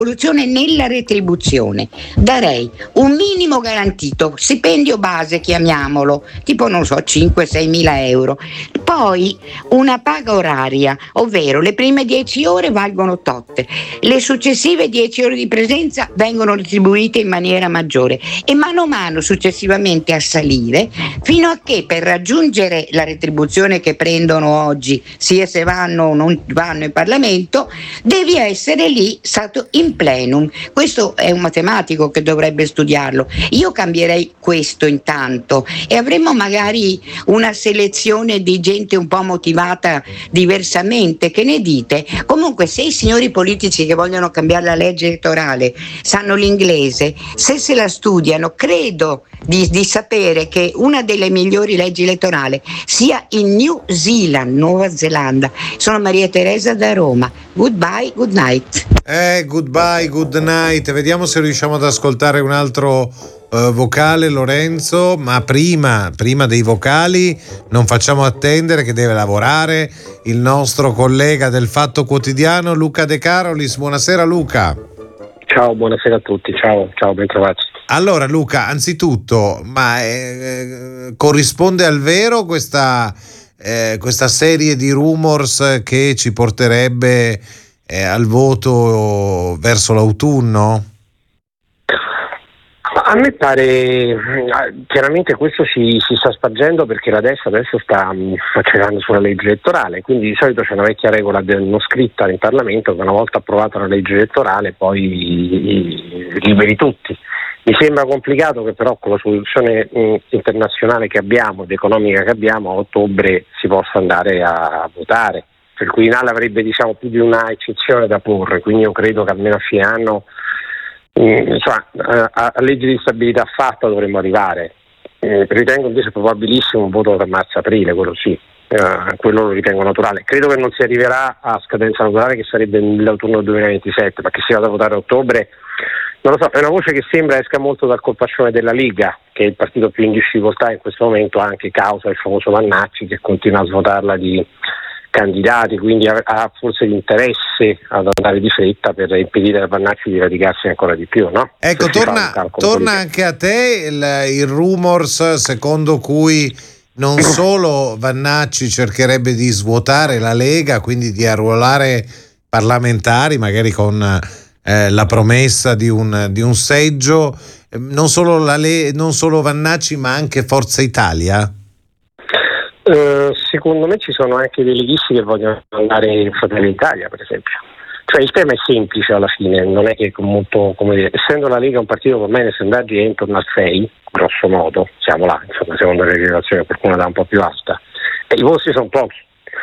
rivoluzione nella retribuzione. Darei un minimo garantito, stipendio base chiamiamolo, tipo non so 5-6 mila euro, poi una paga oraria, ovvero le prime 10 ore valgono tot, le successive 10 ore di presenza vengono retribuite in maniera maggiore e mano a mano successivamente a salire fino a che per raggiungere la retribuzione che prendono oggi, sia se vanno o non vanno in Parlamento, devi essere lì stato in plenum. Questo è un matematico che dovrebbe studiarlo. Io cambierei questo intanto e avremmo magari una selezione di gente un po' motivata diversamente. Che ne dite? Comunque, se i signori politici che vogliono cambiare la legge elettorale sanno l'inglese, se la studiano, credo di sapere che una delle migliori leggi elettorali sia in New Zealand, Nuova Zelanda. Sono Maria Teresa da Roma. Goodbye, good night. Goodbye, good night. Vediamo se riusciamo ad ascoltare un altro vocale, Lorenzo, ma prima dei vocali non facciamo attendere che deve lavorare il nostro collega del Fatto Quotidiano, Luca De Carolis. Buonasera Luca. Ciao, buonasera a tutti, ciao, ben trovati. Allora Luca, anzitutto, ma corrisponde al vero questa serie di rumors che ci porterebbe al voto verso l'autunno? A me pare, chiaramente questo si sta spargendo perché la destra adesso sta acceleranno sulla legge elettorale, quindi di solito c'è una vecchia regola non scritta in Parlamento che una volta approvata la legge elettorale poi liberi tutti. Mi sembra complicato che però con la soluzione internazionale che abbiamo ed economica che abbiamo a ottobre si possa andare a votare, per cui Quirinale avrebbe più di una eccezione da porre, quindi io credo che almeno a fine anno a legge di stabilità fatta dovremmo arrivare. Ritengo invece probabilissimo un voto da marzo-aprile, quello sì, quello lo ritengo naturale. Credo che non si arriverà a scadenza naturale, che sarebbe nell'autunno 2027, ma che si vada a votare a ottobre non lo so, è una voce che sembra esca molto dal colpaccione della Lega, che è il partito più in difficoltà in questo momento, anche causa il famoso Vannacci che continua a svuotarla di candidati, quindi ha forse l'interesse ad andare di fretta per impedire a Vannacci di radicarsi ancora di più, no? Ecco, torna anche a te il rumors secondo cui non solo Vannacci cercherebbe di svuotare la Lega, quindi di arruolare parlamentari, magari con la promessa di un seggio, non solo Vannacci ma anche Forza Italia? Secondo me ci sono anche dei leghisti che vogliono andare in Fratelli d'Italia, per esempio. Cioè il tema è semplice alla fine, non è che molto, essendo la Lega un partito che ormai nelle sondaggi è intorno al 6, grosso modo, siamo là, insomma, secondo le rilevazioni qualcuno dà un po' più alta, e i voti sono pochi.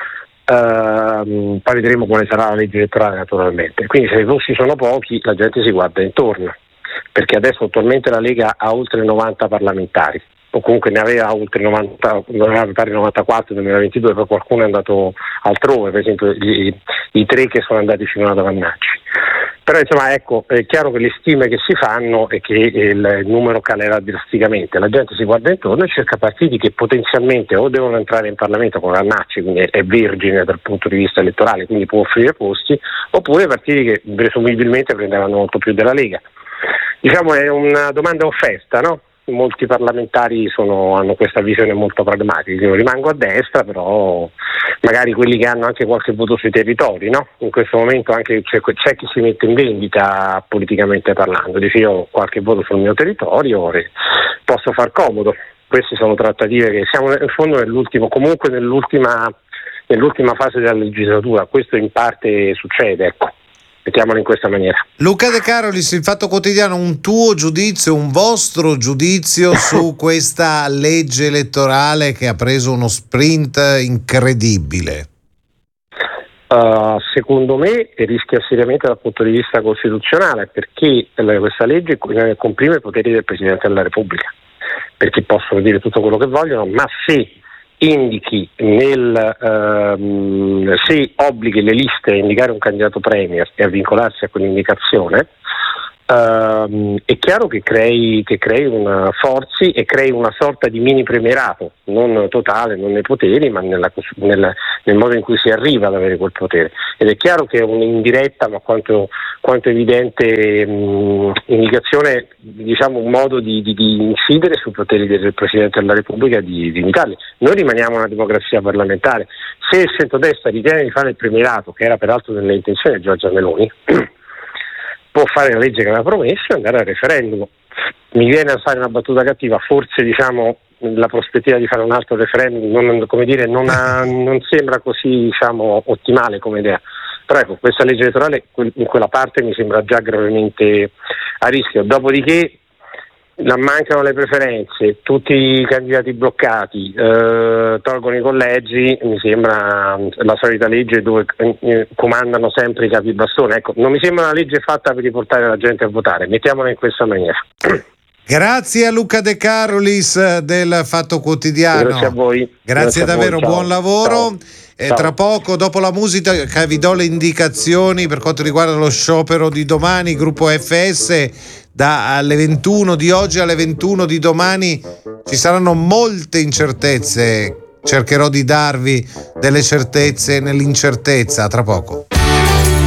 Poi vedremo quale sarà la legge elettorale naturalmente, quindi se i voti sono pochi la gente si guarda intorno, perché adesso attualmente la Lega ha oltre 90 parlamentari, o comunque ne aveva oltre 90, doveva votare 94 nel 2022, poi qualcuno è andato altrove, per esempio i 3 che sono andati fino ad Vannacci. Però insomma ecco, è chiaro che le stime che si fanno è che il numero calerà drasticamente, la gente si guarda intorno e cerca partiti che potenzialmente o devono entrare in Parlamento con Vannacci, quindi è vergine dal punto di vista elettorale, quindi può offrire posti, oppure partiti che presumibilmente prenderanno molto più della Lega. Diciamo è una domanda offerta, no? Molti parlamentari hanno questa visione molto pragmatica. Io rimango a destra, però magari quelli che hanno anche qualche voto sui territori, no? In questo momento anche c'è chi si mette in vendita politicamente parlando, dice io ho qualche voto sul mio territorio e posso far comodo. Queste sono trattative che siamo in fondo nell'ultima fase della legislatura, questo in parte succede, ecco. Mettiamolo in questa maniera. Luca De Carolis, il Fatto Quotidiano, un tuo giudizio, un vostro giudizio su questa legge elettorale che ha preso uno sprint incredibile? Secondo me rischia seriamente dal punto di vista costituzionale, perché questa legge comprime i poteri del Presidente della Repubblica, perché possono dire tutto quello che vogliono, ma se indichi se obblighi le liste a indicare un candidato premier e a vincolarsi a quell'indicazione, è chiaro che crei una forzi e crei una sorta di mini premierato, non totale, non nei poteri, ma nel modo in cui si arriva ad avere quel potere. Ed è chiaro che è un'indiretta, ma quanto evidente indicazione, diciamo, un modo di incidere sui poteri del Presidente della Repubblica di limitarli. Noi rimaniamo una democrazia parlamentare. Se il centrodestra ritiene di fare il premierato, che era peraltro nelle intenzioni di Giorgia Meloni, può fare la legge che aveva promesso e andare al referendum. Mi viene a fare una battuta cattiva, forse, diciamo, la prospettiva di fare un altro referendum non sembra così, diciamo, ottimale come idea. Però ecco, questa legge elettorale in quella parte mi sembra già gravemente a rischio. Dopodiché mancano le preferenze, tutti i candidati bloccati, tolgono i collegi, mi sembra la solita legge dove comandano sempre i capi bastone. Ecco, non mi sembra una legge fatta per riportare la gente a votare, mettiamola in questa maniera. Grazie a Luca De Carolis del Fatto Quotidiano. Grazie a voi. Grazie davvero, ciao. buon lavoro. Ciao. Tra poco, dopo la musica, vi do le indicazioni per quanto riguarda lo sciopero di domani, gruppo FS. Alle 21 di oggi alle 21 di domani ci saranno molte incertezze. Cercherò di darvi delle certezze nell'incertezza. Tra poco.